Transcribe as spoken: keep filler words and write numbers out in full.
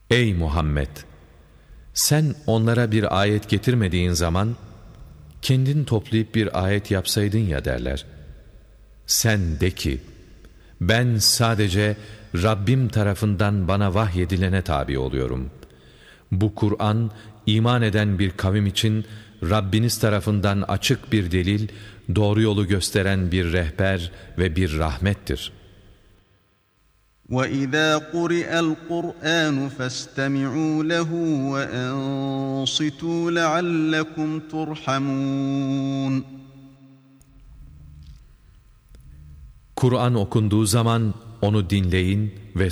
Ey Muhammed! Sen onlara bir ayet getirmediğin zaman, kendin toplayıp bir ayet yapsaydın ya derler. Sen de ki, ben sadece Rabbim tarafından bana vahyedilene tabi oluyorum. Bu Kur'an, iman eden bir kavim için Rabbiniz tarafından açık bir delil, doğru yolu gösteren bir rehber ve bir rahmettir. وَإِذَا قُرِئَ الْقُرْآنُ فَاسْتَمِعُوا لَهُ وَأَنصِتُوا لَعَلَّكُمْ تُرْحَمُونَ Kur'an okunduğu zaman onu dinleyin ve